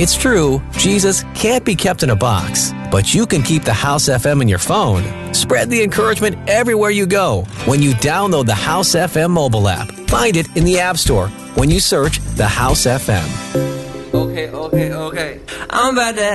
It's true, Jesus can't be kept in a box, but you can keep the House FM in your phone. Spread the encouragement everywhere you go when you download the House FM mobile app. Find it in the App Store when you search the House FM. Okay. I'm about to